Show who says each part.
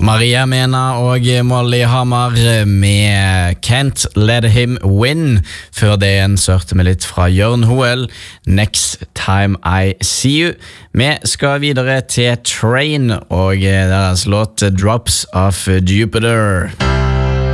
Speaker 1: Maria Mena og Molly Hamar med Can't Let Him Win. Før det igjen sørte vi litt fra Jørn Hoel, Next Time I See You. Vi skal videre til Train og deres låt Drops of Jupiter.